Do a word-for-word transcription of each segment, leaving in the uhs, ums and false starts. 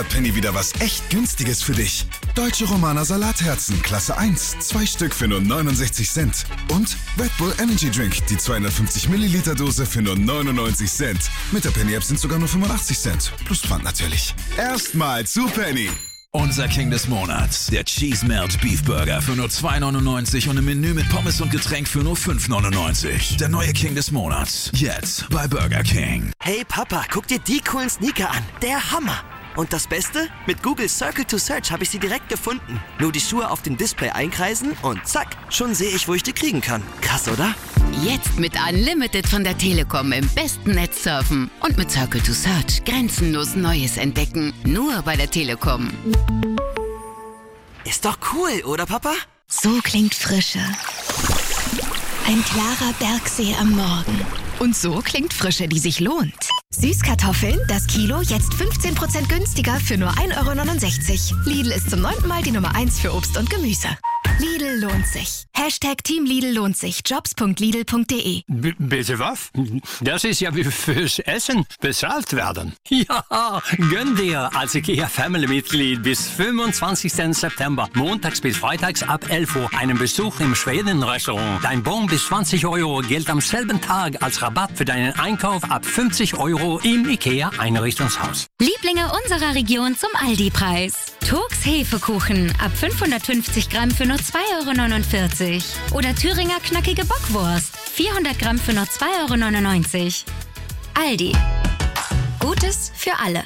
hat Penny wieder was echt Günstiges für dich. Deutsche Romaner Salatherzen, Klasse eins, zwei Stück für nur neunundsechzig Cent. Und Red Bull Energy Drink, die zweihundertfünfzig Milliliter Dose für nur neunundneunzig Cent. Mit der Penny App sind sogar nur fünfundachtzig Cent. Plus Pfand natürlich. Erstmal zu Penny. Unser King des Monats, der Cheese Melt Beef Burger für nur zwei neunundneunzig und ein Menü mit Pommes und Getränk für nur fünf neunundneunzig. Der neue King des Monats, jetzt bei Burger King. Hey Papa, guck dir die coolen Sneaker an. Der Hammer. Und das Beste? Mit Google Circle to Search habe ich sie direkt gefunden. Nur die Schuhe auf dem Display einkreisen und zack, schon sehe ich, wo ich die kriegen kann. Krass, oder? Jetzt mit Unlimited von der Telekom im besten Netz surfen. Und mit Circle to Search grenzenlos Neues entdecken. Nur bei der Telekom. Ist doch cool, oder Papa? So klingt Frische. Ein klarer Bergsee am Morgen. Und so klingt Frische, die sich lohnt. Süßkartoffeln, das Kilo, jetzt fünfzehn Prozent günstiger für nur ein Euro neunundsechzig. Lidl ist zum neunten Mal die Nummer eins für Obst und Gemüse. Lidl lohnt sich. Hashtag Team Lidl lohnt sich. Jobs punkt lidl punkt de. B- bitte was? Das ist ja wie fürs Essen bezahlt werden. Ja, gönn dir als IKEA-Family-Mitglied bis fünfundzwanzigsten September, montags bis freitags ab elf Uhr, einen Besuch im Schweden-Restaurant. Dein Bon bis zwanzig Euro gilt am selben Tag als Rabatt für deinen Einkauf ab fünfzig Euro im IKEA-Einrichtungshaus. Lieblinge unserer Region zum Aldi-Preis. Turks Hefekuchen ab fünfhundertfünfzig Gramm für nur zwei Euro neunundvierzig. Oder Thüringer knackige Bockwurst, vierhundert Gramm für nur zwei Euro neunundneunzig. Aldi. Gutes für alle.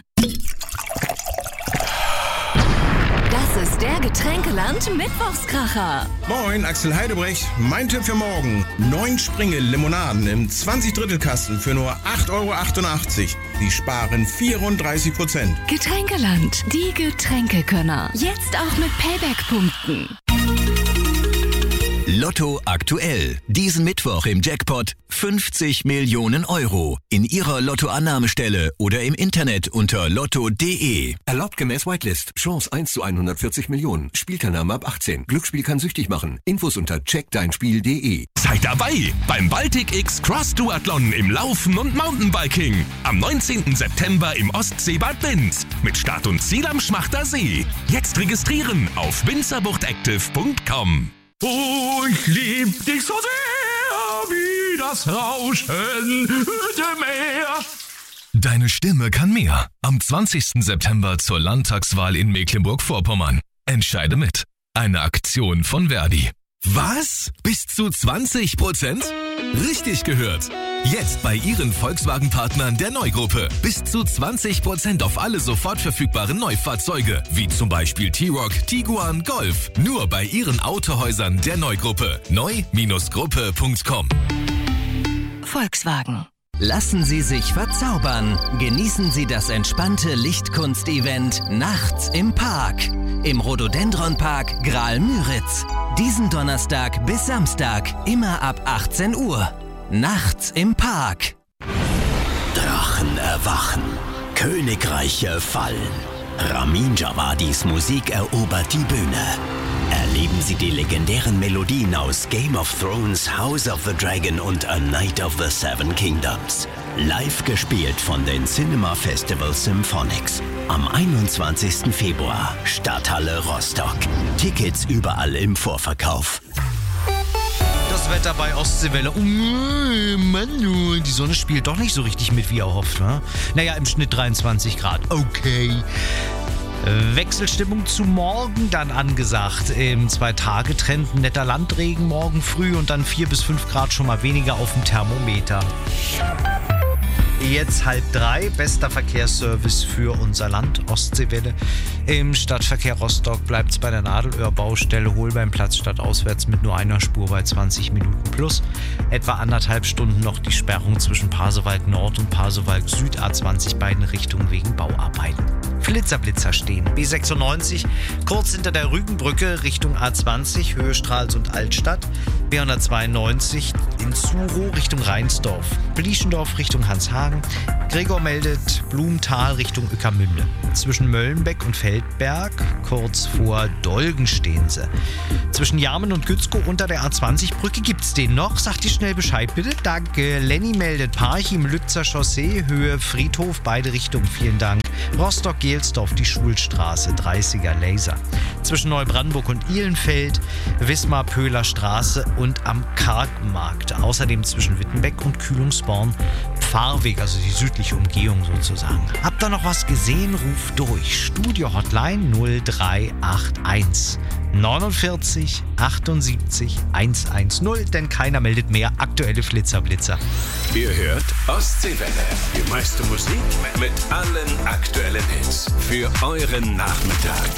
Das ist der Getränkeland-Mittwochskracher. Moin, Axel Heidebrecht. Mein Tipp für morgen. Neun Springe Limonaden im zwanzig Drittel Kasten für nur acht Euro achtundachtzig. Die sparen vierunddreißig Prozent. Getränkeland, die Getränkekönner. Jetzt auch mit Payback-Punkten. Lotto aktuell. Diesen Mittwoch im Jackpot fünfzig Millionen Euro. In Ihrer Lottoannahmestelle oder im Internet unter lotto punkt de. Erlaubt gemäß Whitelist. Chance eins zu hundertvierzig Millionen. Spielteilnahme ab achtzehn. Glücksspiel kann süchtig machen. Infos unter check dein spiel punkt de. Seid dabei beim Baltic X Cross Duathlon im Laufen und Mountainbiking. Am neunzehnten September im Ostseebad Binz. Mit Start und Ziel am Schmachter See. Jetzt registrieren auf binzerbuchtactive punkt com. Oh, ich lieb dich so sehr, wie das Rauschen der Meer. Deine Stimme kann mehr. Am zwanzigsten September zur Landtagswahl in Mecklenburg-Vorpommern. Entscheide mit. Eine Aktion von Verdi. Was? Bis zu zwanzig Prozent? Richtig gehört. Jetzt bei Ihren Volkswagen-Partnern der Neugruppe. Bis zu zwanzig Prozent auf alle sofort verfügbaren Neufahrzeuge. Wie zum Beispiel T-Roc, Tiguan, Golf. Nur bei Ihren Autohäusern der Neugruppe. neu Gruppe punkt com. Volkswagen. Lassen Sie sich verzaubern. Genießen Sie das entspannte Lichtkunst-Event Nachts im Park. Im Rhododendron-Park Graal-Müritz. Diesen Donnerstag bis Samstag, immer ab achtzehn Uhr. Nachts im Park. Drachen erwachen. Königreiche fallen. Ramin Djawadis Musik erobert die Bühne. Erleben Sie die legendären Melodien aus Game of Thrones, House of the Dragon und A Night of the Seven Kingdoms. Live gespielt von den Cinema Festival Symphonics. Am einundzwanzigsten Februar, Stadthalle Rostock. Tickets überall im Vorverkauf. Das Wetter bei Ostseewelle. Oh Mann, die Sonne spielt doch nicht so richtig mit, wie erhofft. Ne? Naja, im Schnitt dreiundzwanzig Grad. Okay. Wechselstimmung zu morgen dann angesagt. Im Zwei-Tage-Trend netter Landregen morgen früh und dann vier bis fünf Grad schon mal weniger auf dem Thermometer. Jetzt halb drei, bester Verkehrsservice für unser Land, Ostseewelle. Im Stadtverkehr Rostock bleibt es bei der Nadelöhr-Baustelle Holbeinplatz stadtauswärts mit nur einer Spur bei zwanzig Minuten plus. Etwa anderthalb Stunden noch die Sperrung zwischen Pasewalk Nord und Pasewalk Süd A zwanzig beiden Richtungen wegen Bauarbeiten. Flitzer-Blitzer stehen. B sechsundneunzig kurz hinter der Rügenbrücke Richtung A zwanzig, Höhe Strahls und Altstadt. B hundertzweiundneunzig in Zuro Richtung Rheinsdorf. Blieschendorf Richtung Hanshagen. Gregor meldet Blumenthal Richtung Ueckermünde. Zwischen Möllenbeck und Feldberg, kurz vor Dolgen stehen sie. Zwischen Jarmen und Gützkow unter der A zwanzig-Brücke gibt's den noch. Sagt ihr schnell Bescheid bitte. Danke. Lenny meldet Parchim Lützer Chaussee, Höhe Friedhof, beide Richtungen. Vielen Dank. Rostock Geelsdorf die Schulstraße, dreißiger Laser. Zwischen Neubrandenburg und Ihlenfeld, Wismar-Pöhler Straße und am Kargmarkt. Außerdem zwischen Wittenbeck und Kühlungsborn Fahrweg, also die südliche Umgehung sozusagen. Habt ihr noch was gesehen? Ruft durch. Studio-Hotline null drei acht eins neunundvierzig achtundsiebzig hundertzehn, denn keiner meldet mehr aktuelle Flitzerblitzer. Ihr hört Ostseewelle, die meiste Musik mit allen aktuellen Hits für euren Nachmittag.